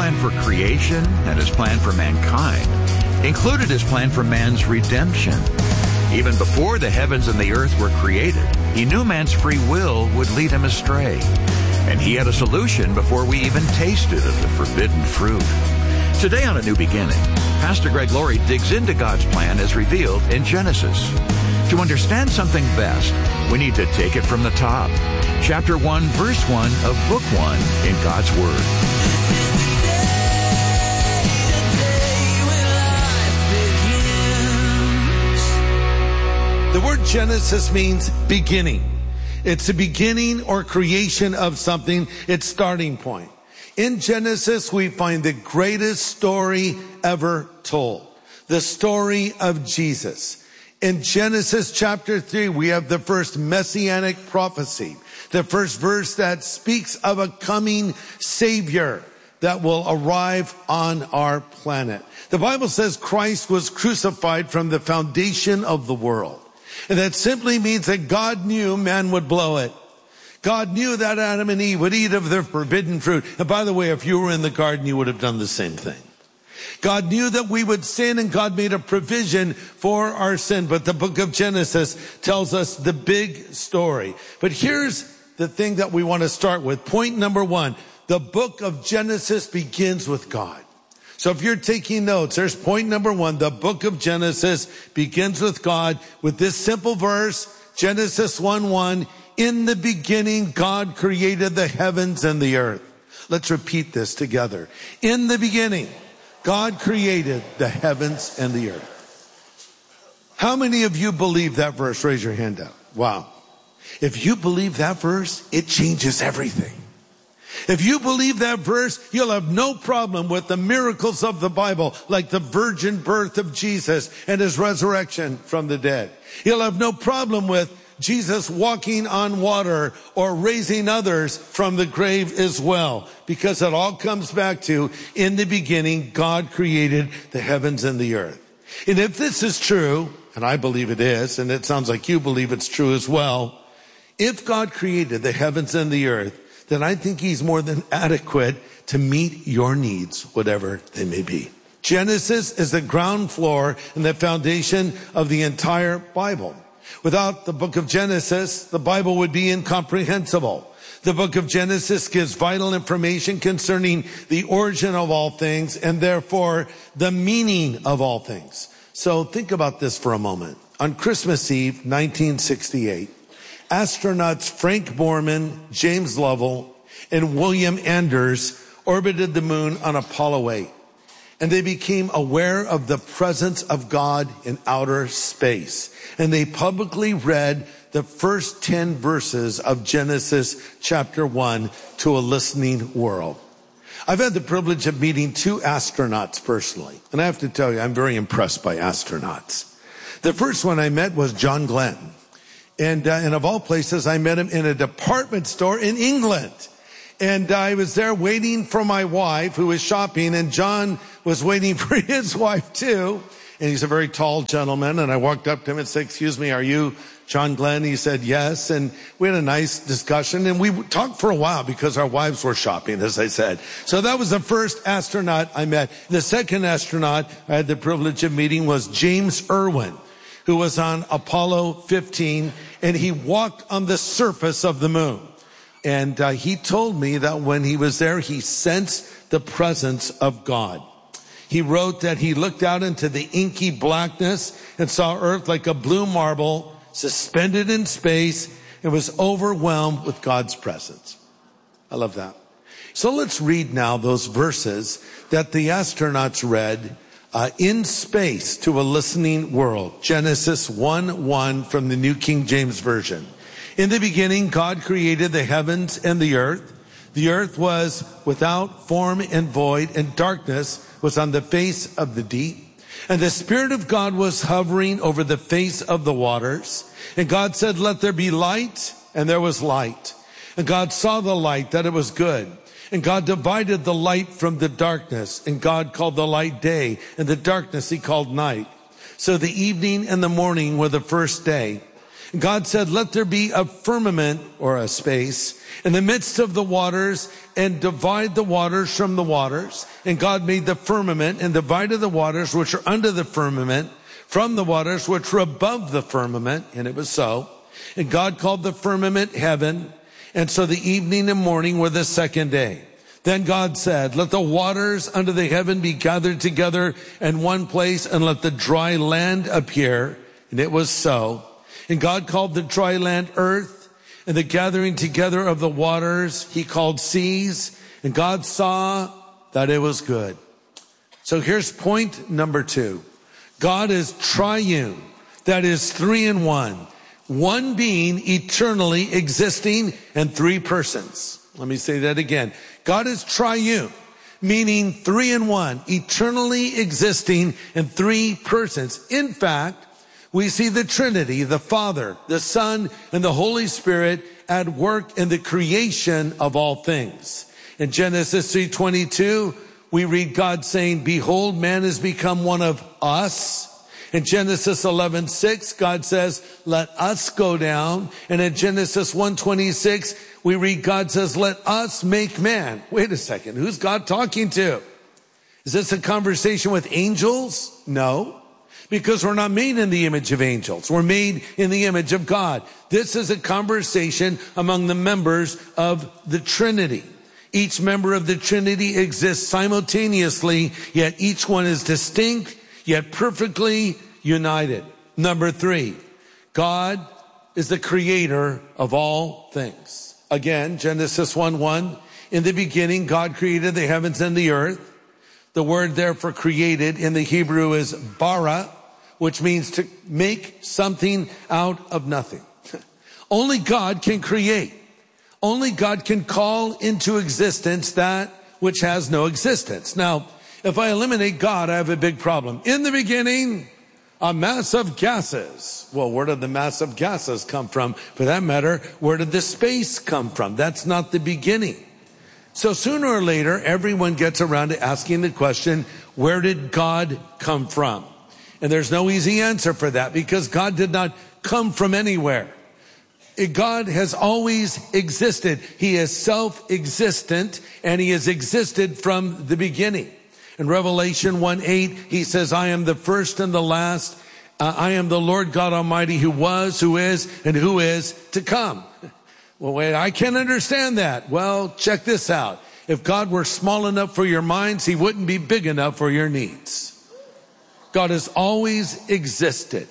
plan for creation and his plan for mankind included his plan for man's redemption. Even before the heavens and the earth were created, he knew man's free will would lead him astray. And he had a solution before we even tasted of the forbidden fruit. Today on A New Beginning, Pastor Greg Laurie digs into God's plan as revealed in Genesis. To understand something best, we need to take it from the top. Chapter 1, verse 1 of Book 1 in God's Word. The word Genesis means beginning. It's the beginning or creation of something, its starting point. In Genesis, we find the greatest story ever told, the story of Jesus. In Genesis chapter 3, we have the first messianic prophecy, the first verse that speaks of a coming Savior that will arrive on our planet. The Bible says Christ was crucified from the foundation of the world. And that simply means that God knew man would blow it. God knew that Adam and Eve would eat of the forbidden fruit. And by the way, if you were in the garden, you would have done the same thing. God knew that we would sin, and God made a provision for our sin. But the book of Genesis tells us the big story. But here's the thing that we want to start with. Point number 1. The book of Genesis begins with God. So if you're taking notes, there's point number 1. The book of Genesis begins with God with this simple verse, Genesis 1:1. In the beginning, God created the heavens and the earth. Let's repeat this together. In the beginning, God created the heavens and the earth. How many of you believe that verse? Raise your hand up. Wow. If you believe that verse, it changes everything. If you believe that verse, you'll have no problem with the miracles of the Bible, like the virgin birth of Jesus and his resurrection from the dead. You'll have no problem with Jesus walking on water or raising others from the grave as well, because it all comes back to, in the beginning, God created the heavens and the earth. And if this is true, and I believe it is, and it sounds like you believe it's true as well, if God created the heavens and the earth, then I think he's more than adequate to meet your needs, whatever they may be. Genesis is the ground floor and the foundation of the entire Bible. Without the book of Genesis, the Bible would be incomprehensible. The book of Genesis gives vital information concerning the origin of all things and therefore the meaning of all things. So think about this for a moment. On Christmas Eve, 1968, astronauts Frank Borman, James Lovell, and William Anders orbited the moon on Apollo 8. And they became aware of the presence of God in outer space. And they publicly read the first 10 verses of Genesis chapter 1 to a listening world. I've had the privilege of meeting 2 astronauts personally. And I have to tell you, I'm very impressed by astronauts. The first one I met was John Glenn. And of all places, I met him in a department store in England. And I was there waiting for my wife who was shopping, and John was waiting for his wife too. And he's a very tall gentleman. And I walked up to him and said, "Excuse me, are you John Glenn?" He said, "Yes." And we had a nice discussion, and we talked for a while because our wives were shopping, as I said. So that was the first astronaut I met. The second astronaut I had the privilege of meeting was James Irwin, who was on Apollo 15, and he walked on the surface of the moon. And he told me that when he was there, he sensed the presence of God. He wrote that he looked out into the inky blackness and saw Earth like a blue marble suspended in space and was overwhelmed with God's presence. I love that. So let's read now those verses that the astronauts read in space to a listening world. Genesis 1:1 from the New King James Version. In the beginning, God created the heavens and the earth. The earth was without form and void, and darkness was on the face of the deep. And the Spirit of God was hovering over the face of the waters. And God said, "Let there be light," and there was light. And God saw the light, that it was good. And God divided the light from the darkness. And God called the light day, and the darkness he called night. So the evening and the morning were the first day. God said, let there be a firmament or a space in the midst of the waters and divide the waters from the waters. And God made the firmament and divided the waters which are under the firmament from the waters which were above the firmament. And it was so. And God called the firmament heaven. And so the evening and morning were the second day. Then God said, let the waters under the heaven be gathered together in one place, and let the dry land appear. And it was so. And God called the dry land earth, and the gathering together of the waters he called seas. And God saw that it was good. So here's point number 2. God is triune. That is 3 in 1. One being eternally existing and 3 persons. Let me say that again. God is triune, meaning 3 in 1, eternally existing and 3 persons. In fact, we see the Trinity, the Father, the Son, and the Holy Spirit at work in the creation of all things. In Genesis 3:22, we read God saying, behold, man has become one of us. In Genesis 11:6, God says, let us go down. And in Genesis 1:26, we read God says, let us make man. Wait a second, who's God talking to? Is this a conversation with angels? No. Because we're not made in the image of angels. We're made in the image of God. This is a conversation among the members of the Trinity. Each member of the Trinity exists simultaneously, yet each one is distinct, yet perfectly united. Number 3, God is the creator of all things. Again, Genesis 1:1, in the beginning, God created the heavens and the earth. The word there for created in the Hebrew is bara, which means to make something out of nothing. Only God can create. Only God can call into existence that which has no existence. Now, if I eliminate God, I have a big problem. In the beginning, a mass of gases. Well, where did the mass of gases come from? For that matter, where did the space come from? That's not the beginning. So sooner or later, everyone gets around to asking the question, where did God come from? And there's no easy answer for that, because God did not come from anywhere. God has always existed. He is self-existent, and he has existed from the beginning. In Revelation 1:8, he says, I am the first and the last. I am the Lord God Almighty, who was, who is, and who is to come. Well, wait, I can't understand that. Well, check this out. If God were small enough for your minds, he wouldn't be big enough for your needs. God has always existed.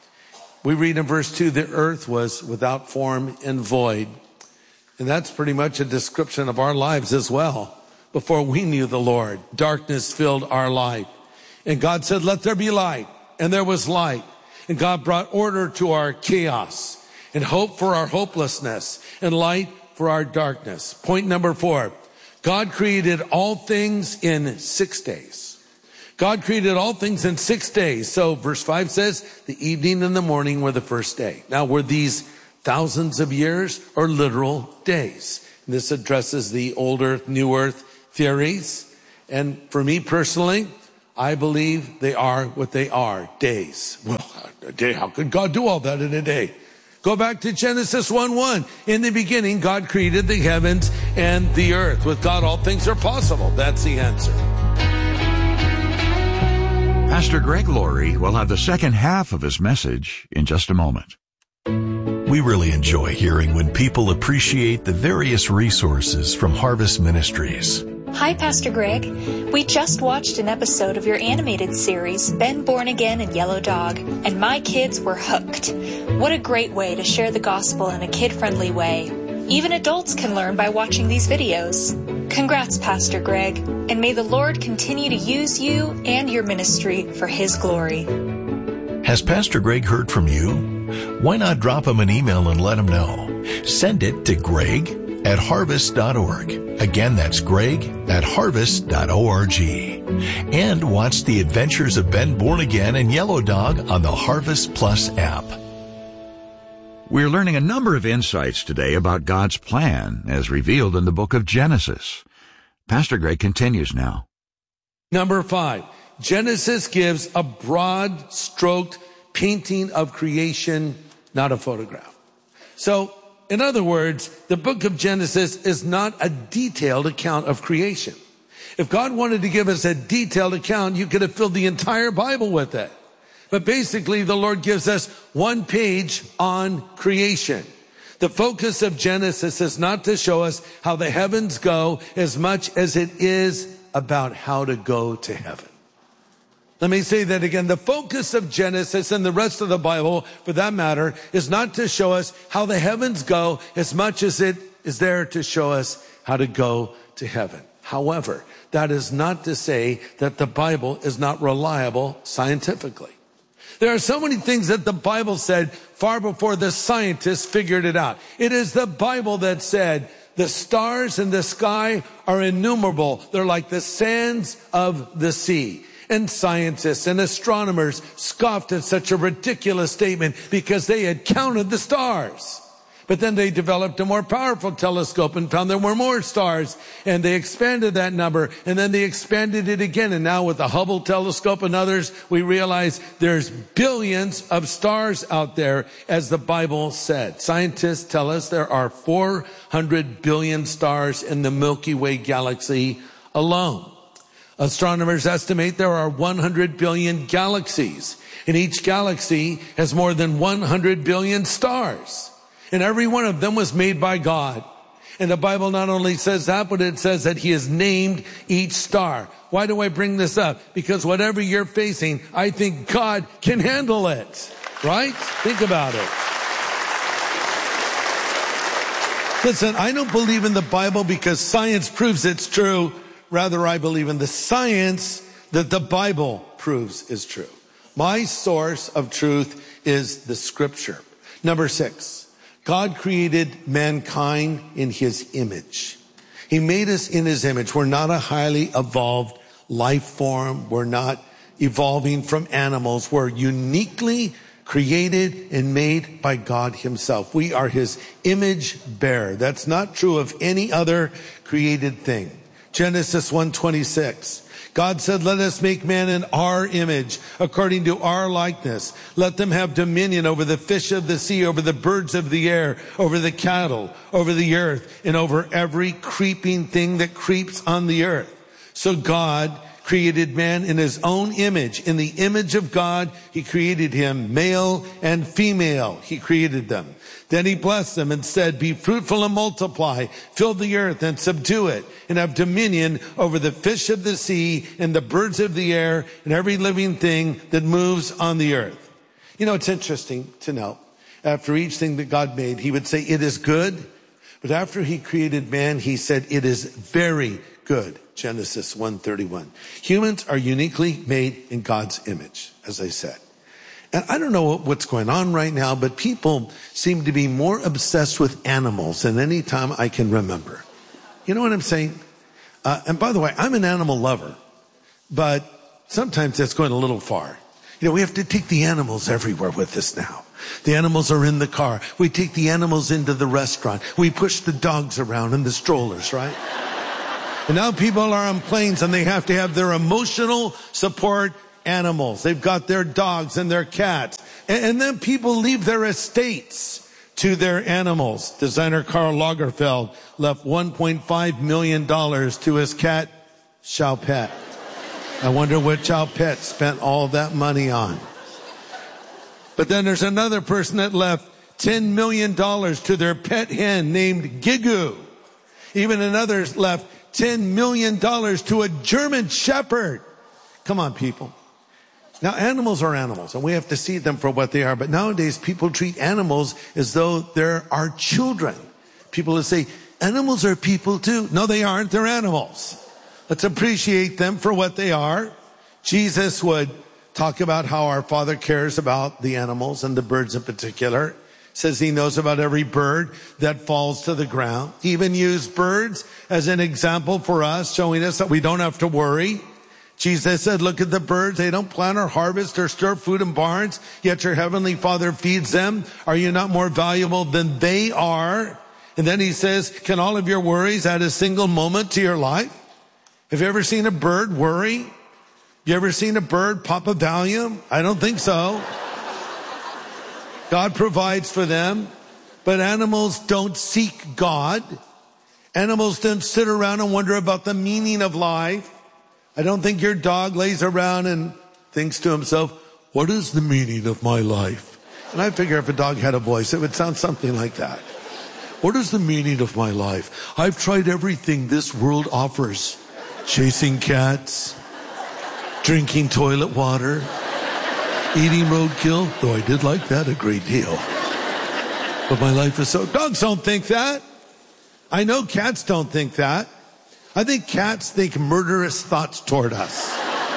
We read in verse 2, the earth was without form and void. And that's pretty much a description of our lives as well. Before we knew the Lord, darkness filled our life. And God said, let there be light. And there was light. And God brought order to our chaos, and hope for our hopelessness, and light for our darkness. Point number 4, God created all things in 6 days. God created all things in 6 days. So verse 5 says, the evening and the morning were the first day. Now, were these thousands of years or literal days? And this addresses the old earth, new earth theories. And for me personally, I believe they are what they are, days. Well, a day, how could God do all that in a day? Go back to Genesis 1:1. In the beginning, God created the heavens and the earth. With God, all things are possible. That's the answer. Pastor Greg Laurie will have the second half of his message in just a moment. We really enjoy hearing when people appreciate the various resources from Harvest Ministries. Hi, Pastor Greg. We just watched an episode of your animated series, Ben Born Again and Yellow Dog, and my kids were hooked. What a great way to share the gospel in a kid-friendly way. Even adults can learn by watching these videos. Congrats, Pastor Greg, and may the Lord continue to use you and your ministry for His glory. Has Pastor Greg heard from you? Why not drop him an email and let him know? Send it to greg@harvest.org. Again, that's greg@harvest.org. And watch the adventures of Ben Born Again and Yellow Dog on the Harvest Plus app. We're learning a number of insights today about God's plan as revealed in the book of Genesis. Pastor Greg continues now. Number 5, Genesis gives a broad-stroked painting of creation not a photograph. So, in other words, the book of Genesis is not a detailed account of creation. If God wanted to give us a detailed account, you could have filled the entire Bible with it. But basically, the Lord gives us one page on creation. The focus of Genesis is not to show us how the heavens go as much as it is about how to go to heaven. Let me say that again. The focus of Genesis and the rest of the Bible, for that matter, is not to show us how the heavens go as much as it is there to show us how to go to heaven. However, that is not to say that the Bible is not reliable scientifically. There are so many things that the Bible said far before the scientists figured it out. It is the Bible that said the stars in the sky are innumerable. They're like the sands of the sea. And scientists and astronomers scoffed at such a ridiculous statement because they had counted the stars. But then they developed a more powerful telescope and found there were more stars, and they expanded that number, and then they expanded it again. And now with the Hubble telescope and others, we realize there's billions of stars out there, as the Bible said. Scientists tell us there are 400 billion stars in the Milky Way galaxy alone. Astronomers estimate there are 100 billion galaxies, and each galaxy has more than 100 billion stars. And every one of them was made by God. And the Bible not only says that, but it says that He has named each star. Why do I bring this up? Because whatever you're facing, I think God can handle it. Right? Think about it. Listen, I don't believe in the Bible because science proves it's true. Rather, I believe in the science that the Bible proves is true. My source of truth is the Scripture. Number 6. God created mankind in His image. He made us in His image. We're not a highly evolved life form. We're not evolving from animals. We're uniquely created and made by God Himself. We are His image bearer. That's not true of any other created thing. Genesis 1:26. God said, let us make man in our image, according to our likeness. Let them have dominion over the fish of the sea, over the birds of the air, over the cattle, over the earth, and over every creeping thing that creeps on the earth. So God created man in His own image. In the image of God, He created him, male and female. He created them. Then He blessed them and said, be fruitful and multiply, fill the earth and subdue it, and have dominion over the fish of the sea and the birds of the air and every living thing that moves on the earth. You know, it's interesting to know, after each thing that God made, He would say, it is good. But after He created man, He said, it is very good. Genesis 1:31. Humans are uniquely made in God's image, as I said. And I don't know what's going on right now, but people seem to be more obsessed with animals than any time I can remember. You know what I'm saying? And by the way, I'm an animal lover, but sometimes that's going a little far. You know, we have to take the animals everywhere with us now. The animals are in the car. We take the animals into the restaurant. We push the dogs around in the strollers, right? And now people are on planes and they have to have their emotional support animals. They've got their dogs and their cats. And then people leave their estates to their animals. Designer Karl Lagerfeld left $1.5 million to his cat, Choupette. I wonder what Choupette spent all that money on. But then there's another person that left $10 million to their pet hen named Gigu. Even another left $10 million to a German shepherd. Come on, people. Now, animals are animals, and we have to see them for what they are. But nowadays, people treat animals as though they're our children. People will say, animals are people too. No, they aren't. They're animals. Let's appreciate them for what they are. Jesus would talk about how our Father cares about the animals and the birds in particular. Says He knows about every bird that falls to the ground. He even used birds as an example for us, showing us that we don't have to worry. Jesus said, look at the birds. They don't plant or harvest or store food in barns, yet your heavenly Father feeds them. Are you not more valuable than they are? And then He says, can all of your worries add a single moment to your life? Have you ever seen a bird worry? You ever seen a bird pop a Valium? I don't think so. God provides for them, but animals don't seek God. Animals don't sit around and wonder about the meaning of life. I don't think your dog lays around and thinks to himself, what is the meaning of my life? And I figure if a dog had a voice, it would sound something like that. What is the meaning of my life? I've tried everything this world offers. Chasing cats, drinking toilet water, eating roadkill, though I did like that a great deal. But my life is so... Dogs don't think that. I know cats don't think that. I think cats think murderous thoughts toward us.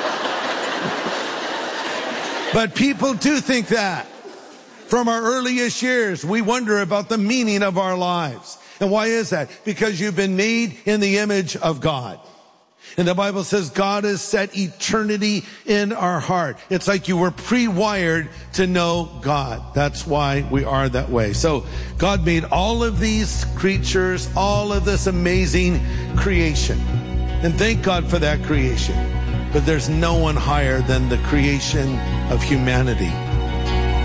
But people do think that. From our earliest years, we wonder about the meaning of our lives. And why is that? Because you've been made in the image of God. And the Bible says God has set eternity in our heart. It's like you were pre-wired to know God. That's why we are that way. So God made all of these creatures, all of this amazing creation. And thank God for that creation. But there's no one higher than the creation of humanity.